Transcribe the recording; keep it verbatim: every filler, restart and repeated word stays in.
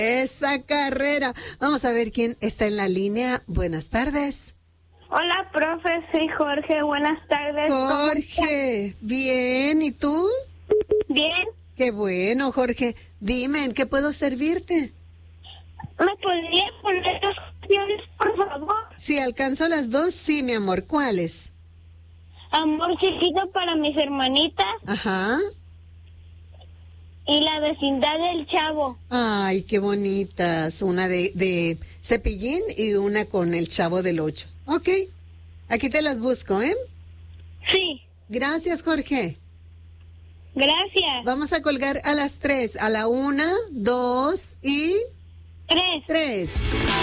esa carrera. Vamos a ver quién está en la línea. Buenas tardes. Hola, profe, soy Jorge. Buenas tardes. Jorge, bien, ¿y tú? Bien. Qué bueno, Jorge. Dime, ¿en qué puedo servirte? ¿Me podría poner dos canciones, por favor? Si alcanzo las dos, sí, mi amor. ¿Cuáles? Amor chiquito para mis hermanitas. Ajá. Y la vecindad del Chavo. Ay, qué bonitas. Una de, de Cepillín y una con el Chavo del Ocho. Ok. Aquí te las busco, ¿eh? Sí. Gracias, Jorge. Gracias. Vamos a colgar a las tres. A la una, dos y... Tres. Tres.